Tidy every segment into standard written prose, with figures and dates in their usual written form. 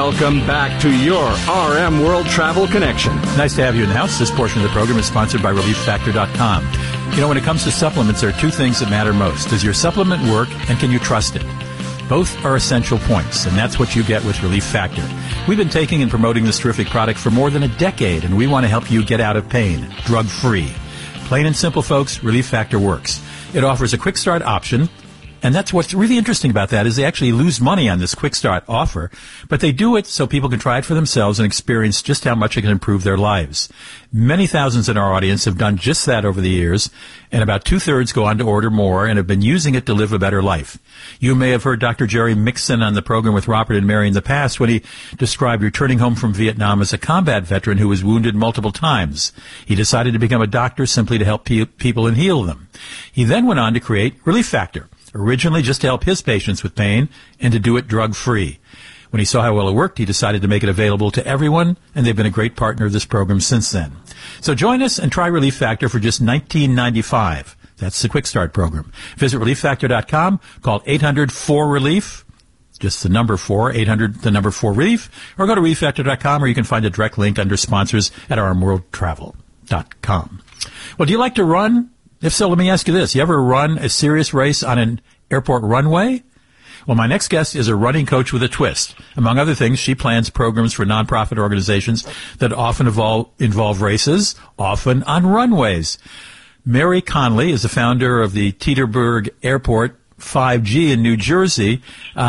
Welcome back to your RM World Travel Connection. Nice to have you in the house. This portion of the program is sponsored by ReliefFactor.com. You know, when it comes to supplements, there are two things that matter most. Does your supplement work, and can you trust it? Both are essential points, and that's what you get with Relief Factor. We've been taking and promoting this terrific product for more than a decade, and we want to help you get out of pain, drug-free. Plain and simple, folks, Relief Factor works. It offers a quick start option, and that's what's really interesting about that is they actually lose money on this quick start offer, but they do it so people can try it for themselves and experience just how much it can improve their lives. Many thousands in our audience have done just that over the years, and about 2/3 go on to order more and have been using it to live a better life. You may have heard Dr. Jerry Mixon on the program with Robert and Mary in the past when he described returning home from Vietnam as a combat veteran who was wounded multiple times. He decided to become a doctor simply to help people and heal them. He then went on to create Relief Factor, originally just to help his patients with pain and to do it drug-free. When he saw how well it worked, he decided to make it available to everyone, and they've been a great partner of this program since then. So join us and try Relief Factor for just $19.95. That's the Quick Start program. Visit ReliefFactor.com, call 800-4-RELIEF, just the number 4, 800, the number 4-RELIEF, or go to ReliefFactor.com, or you can find a direct link under sponsors at RMWorldTravel.com. Well, do you like to run? If so, let me ask you this. You ever run a serious race on an airport runway? Well, my next guest is a running coach with a twist. Among other things, she plans programs for nonprofit organizations that often involve races, often on runways. Mary Conley is the founder of the Teterboro Airport 5G in New Jersey,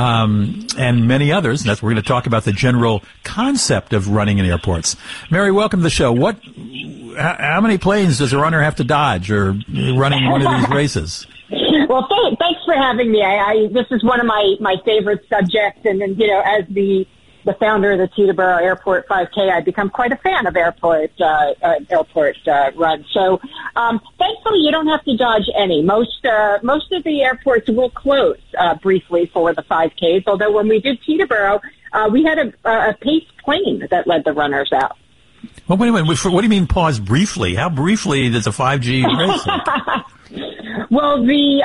and many others. And that's we're going to talk about the general concept of running in airports. Mary, welcome to the show. How many planes does a runner have to dodge or running one of these races? Well, thanks for having me. This is one of my favorite subjects, and then, as the founder of the Teterboro Airport 5K, I've become quite a fan of airport runs. So, thankfully, you don't have to dodge any. Most of the airports will close briefly for the 5Ks. Although when we did Teterboro, we had a paced plane that led the runners out. Well, wait a minute. What do you mean pause briefly? How briefly does a 5G race? Well, the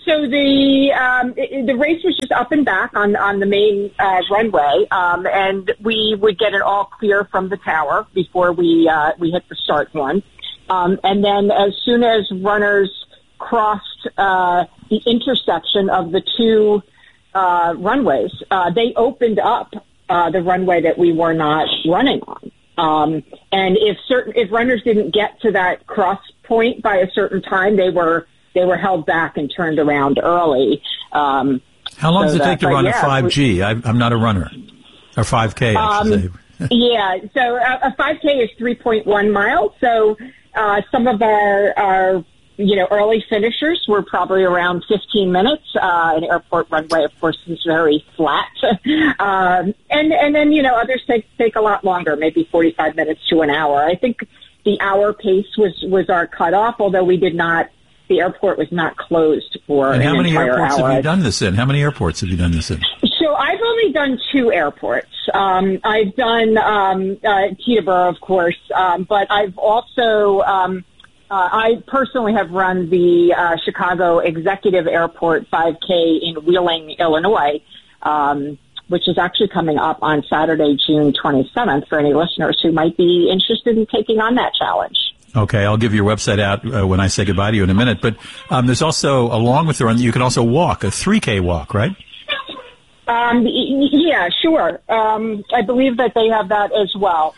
race was just up and back on the main runway, and we would get an all clear from the tower before we hit the start one, and then as soon as runners crossed the intersection of the two runways, they opened up the runway that we were not running on. And if runners didn't get to that cross point by a certain time, they were held back and turned around early. How long does it take to run a 5G? I'm not a runner. Or 5K, I should say. Yeah, so a 5K is 3.1 miles. So some of our early finishers were probably around 15 minutes. An airport runway, of course, is very flat. And then, others take a lot longer, maybe 45 minutes to an hour. I think the hour pace was our cutoff, although the airport was not closed for an entire hour. And how many airports have you done this in? How many airports have you done this in? So I've only done 2 airports. I've done Teterboro, of course, but I've also I personally have run the Chicago Executive Airport 5K in Wheeling, Illinois, which is actually coming up on Saturday, June 27th, for any listeners who might be interested in taking on that challenge. Okay, I'll give your website out when I say goodbye to you in a minute. But there's also, along with the run, you can also walk, a 3K walk, right? Yeah, sure. I believe that they have that as well.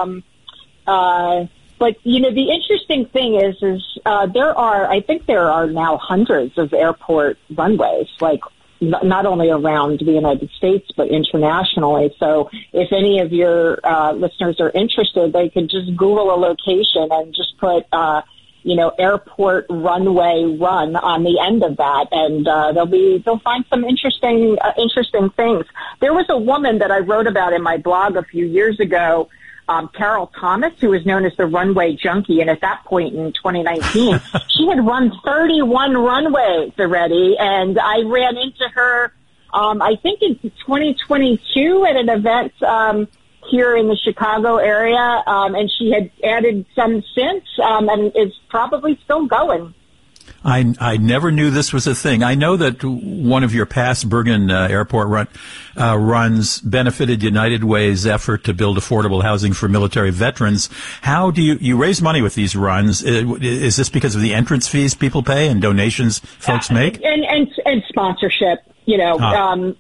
But, the interesting thing is I think there are now hundreds of airport runways, like not only around the United States, but internationally. So if any of your listeners are interested, they could just Google a location and just put, airport runway run on the end of that. And they'll find some interesting things. There was a woman that I wrote about in my blog a few years ago, Carol Thomas, who was known as the runway junkie, and at that point in 2019, she had run 31 runways already, and I ran into her, I think in 2022 at an event here in the Chicago area, and she had added some since, and is probably still going. I never knew this was a thing. I know that one of your past Bergen Airport runs benefited United Way's effort to build affordable housing for military veterans. How do you raise money with these runs? Is this because of the entrance fees people pay and donations folks make? And sponsorship. We had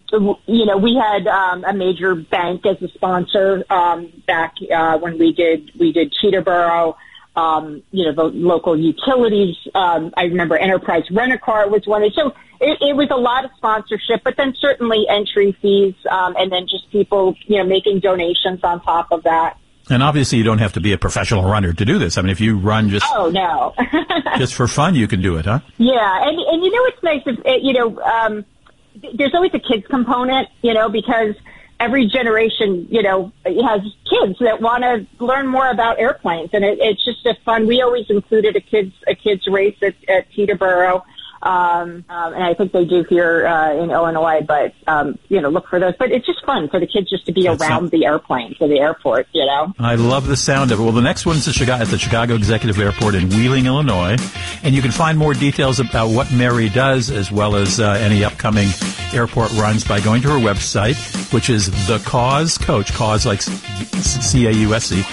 a major bank as a sponsor back when we did Teterboro. The local utilities. I remember Enterprise Rent-A-Car was one. So it was a lot of sponsorship, but then certainly entry fees, and then just people, making donations on top of that. And obviously you don't have to be a professional runner to do this. I mean, if you run just... Oh, no. just for fun, you can do it, huh? Yeah. And it's nice if, there's always a kids component, because every generation, has kids that want to learn more about airplanes, and it's just a fun. We always included a kids race at Teterboro, and I think they do here in Illinois. But look for those. But it's just fun for the kids just to be around the airplanes or the airport. I love the sound of it. Well, the next one's at the Chicago Executive Airport in Wheeling, Illinois, and you can find more details about what Mary does, as well as any upcoming airport runs, by going to her website, which is The Cause Coach, cause like CAUSE,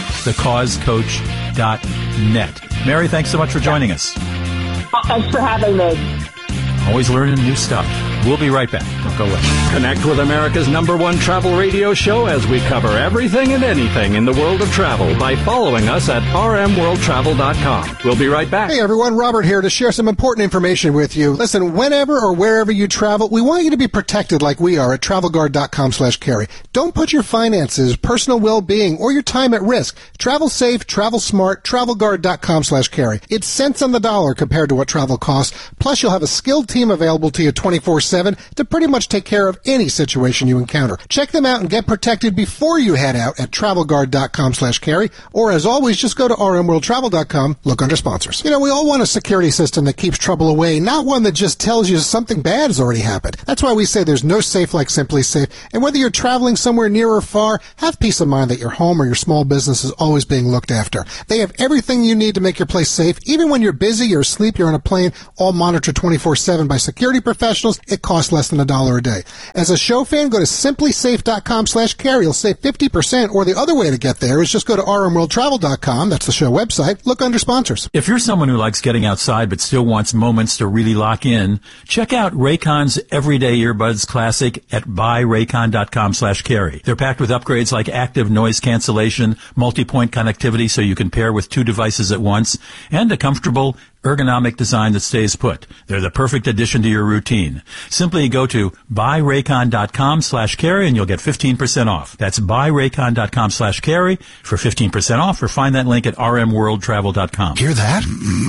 thecausecoach.net. Mary, thanks so much for joining us. Thanks for having me. Always learning new stuff. We'll be right back. Don't go away. Connect with America's #1 travel radio show as we cover everything and anything in the world of travel by following us at rmworldtravel.com. We'll be right back. Hey everyone, Robert here to share some important information with you. Listen, whenever or wherever you travel, we want you to be protected like we are at TravelGuard.com/carry. Don't put your finances, personal well-being, or your time at risk. Travel safe, travel smart, TravelGuard.com/carry. It's cents on the dollar compared to what travel costs. Plus, you'll have a skilled team available to you 24/7 to pretty much take care of any situation you encounter. Check them out and get protected before you head out at TravelGuard.com/carry, or as always, just go to rmworldtravel.com, look under sponsors. We all want a security system that keeps trouble away, not one that just tells you something bad has already happened. That's why we say there's no safe like Simply Safe, and whether you're traveling somewhere near or far, have peace of mind that your home or your small business is always being looked after. They have everything you need to make your place safe. Even when you're busy, you're asleep, you're on a plane, all monitored 24/7 by security professionals. It costs less than $1 a day. As a show fan, go to simplysafe.com/carry. You'll save 50%, or the other way to get there is just go to rmworldtravel.com. That's the show website. Look under sponsors. If you're someone who likes getting outside but still wants moments to really lock in, check out Raycon's Everyday Earbuds Classic at buyraycon.com/carry. They're packed with upgrades like active noise cancellation, multi-point connectivity so you can pair with 2 devices at once, and a comfortable ergonomic design that stays put. They're the perfect addition to your routine. Simply go to buyraycon.com/carry and you'll get 15% off. That's buyraycon.com/carry for 15% off, or find that link at rmworldtravel.com. Hear that?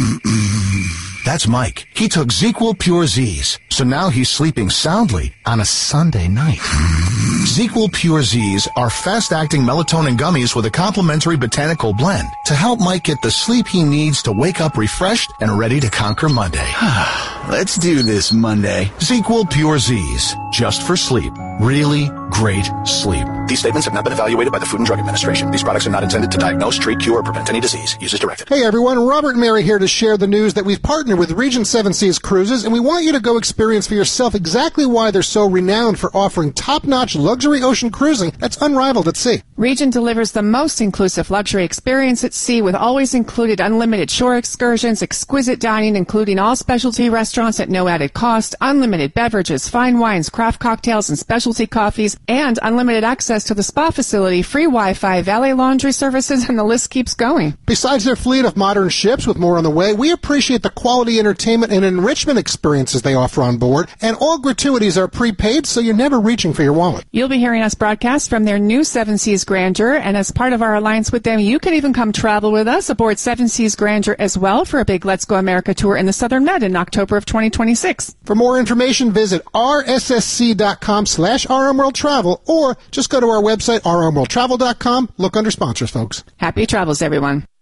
That's Mike. He took ZzzQuil Pure Z's, so now he's sleeping soundly on a Sunday night. ZzzQuil Pure Z's are fast-acting melatonin gummies with a complementary botanical blend to help Mike get the sleep he needs to wake up refreshed and ready to conquer Monday. Let's do this Monday. ZzzQuil Pure Z's, just for sleep. Really great sleep. These statements have not been evaluated by the Food and Drug Administration. These products are not intended to diagnose, treat, cure, or prevent any disease. Use as directed. Hey everyone, Robert and Mary here to share the news that we've partnered with Regent 7 Seas Cruises, and we want you to go experience for yourself exactly why they're so renowned for offering top-notch luxury ocean cruising that's unrivaled at sea. Regent delivers the most inclusive luxury experience at sea with always included unlimited shore excursions, exquisite dining including all specialty restaurants at no added cost, unlimited beverages, fine wines, craft cocktails, and specialty coffees, and unlimited access to the spa facility, free Wi-Fi, valet laundry services, and the list keeps going. Besides their fleet of modern ships with more on the way, we appreciate the quality entertainment and enrichment experiences they offer on board, and all gratuities are prepaid, so you're never reaching for your wallet. You'll be hearing us broadcast from their new Seven Seas Grandeur, and as part of our alliance with them, you can even come travel with us aboard Seven Seas Grandeur as well for a big Let's Go America tour in the Southern Med in October of 2026. For more information, visit rssc.com/rmworldtravel, or just go to our website, rmworldtravel.com. Look under sponsors, folks. Happy travels, everyone.